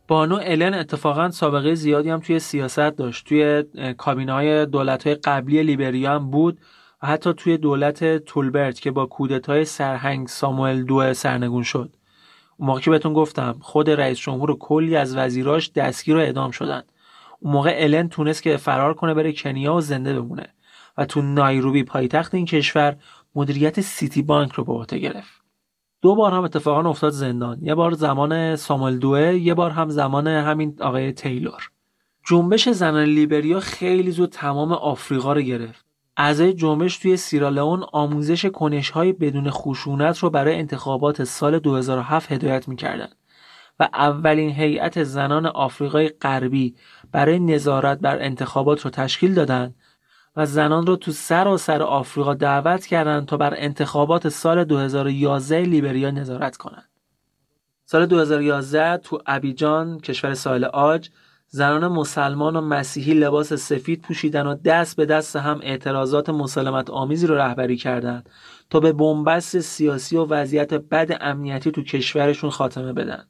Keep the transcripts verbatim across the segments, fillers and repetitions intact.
بانو الن اتفاقا سابقه زیادی هم توی سیاست داشت. توی کابینه‌های دولت‌های قبلی لیبریا هم بود و حتی توی دولت تولبرت که با کودتای سرهنگ ساموئل دو سرنگون شد. اون موقع که بهتون گفتم خود رئیس جمهور و کلی از وزیراش دستگیر و اعدام شدن. اون موقع الن تونست که فرار کنه بره کنیا و زنده بمونه و تو نایروبی پایتخت این کشور مدیریت سیتی بانک رو به عهده گرفت. دو بار هم اتفاقا افتاد زندان، یه بار زمان ساموئل دوه، یه بار هم زمان همین آقای تیلور. جنبش زنان لیبریا خیلی زود تمام آفریقا رو گرفت. اعضای جنبش توی سیرالئون آموزش کنش‌های بدون خشونت رو برای انتخابات سال دو هزار و هفت هدایت می‌کردند و اولین هیئت زنان آفریقای غربی برای نظارت بر انتخابات رو تشکیل دادند و زنان رو تو سراسر آفریقا دعوت کردند تا بر انتخابات سال دو هزار و یازده لیبریا نظارت کنند. سال دو هزار و یازده تو ابیجان، کشور ساحل عاج، زنان مسلمان و مسیحی لباس سفید پوشیدن و دست به دست هم اعتراضات مسالمت آمیزی رو رهبری کردند تا به بنبست سیاسی و وضعیت بد امنیتی تو کشورشون خاتمه بدن.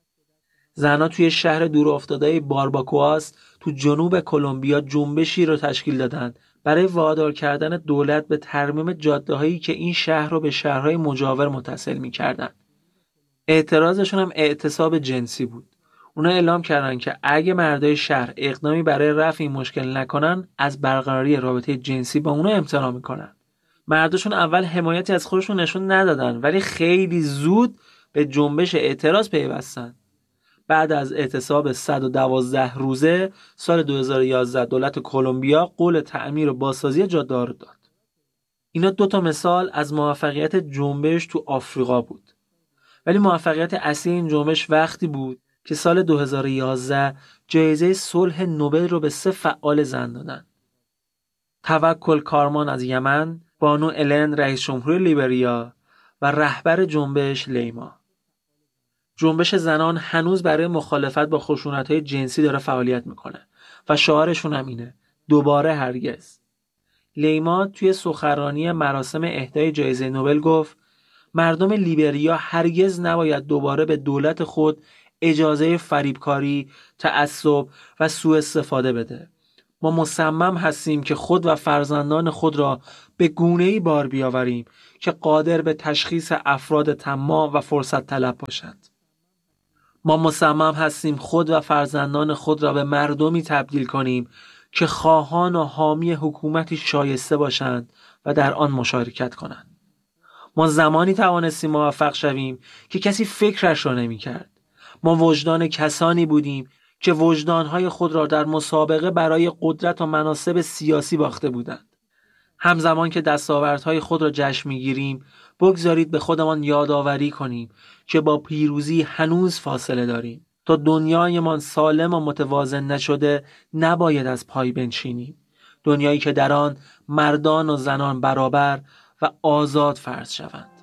زنان توی شهر دورافتاده بارباکواس تو جنوب کلمبیا جنبشی رو تشکیل دادند برای وادار کردن دولت به ترمیم جاده‌هایی که این شهر رو به شهرهای مجاور متصل می‌کردند. اعتراضشون هم اعتصاب جنسی بود. اونا اعلام کردن که اگه مردای شهر اقدامی برای رفع این مشکل نکنن، از برقراری رابطه جنسی با اونا امتناع میکنن. مرداشون اول حمایتی از خودشون نشون ندادن ولی خیلی زود به جنبش اعتراض پیوستن. بعد از اعتصاب صد و دوازده روزه سال دو هزار و یازده دولت کلمبیا قول تعمیر و بازسازی جاده‌ها رو داد. اینا دو تا مثال از موفقیت جنبش تو آفریقا بود. ولی موفقیت اصلی این جنبش وقتی بود که سال دو هزار و یازده جایزه صلح نوبل رو به سه فعال زن دادن. توکل کارمان از یمن، بانو الن رئیس جمهور لیبریا و رهبر جنبش لیما. جنبش زنان هنوز برای مخالفت با خشونت‌های جنسی داره فعالیت میکنه و شعارشون هم اینه: دوباره هرگز. لیما توی سخنرانی مراسم اهدای جایزه نوبل گفت مردم لیبریا هرگز نباید دوباره به دولت خود اجازه فریبکاری، تعصب و سوء استفاده بده. ما مصمم هستیم که خود و فرزندان خود را به گونه‌ای بار بیاوریم که قادر به تشخیص افراد طماع و فرصت طلب باشند. ما مصمم هستیم خود و فرزندان خود را به مردمی تبدیل کنیم که خواهان و حامی حکومتی شایسته باشند و در آن مشارکت کنند. ما زمانی توانستیم موفق شویم که کسی فکرش را نمی کرد. ما وجدان کسانی بودیم که وجدانهای خود را در مسابقه برای قدرت و مناصب سیاسی باخته بودند. همزمان که دستاوردهای خود را جشن می‌گیریم، بگذارید به خودمان یادآوری کنیم که با پیروزی هنوز فاصله داریم. تا دنیایمان سالم و متوازن نشده نباید از پای بنشینیم. دنیایی که در آن مردان و زنان برابر و آزاد فرض شوند.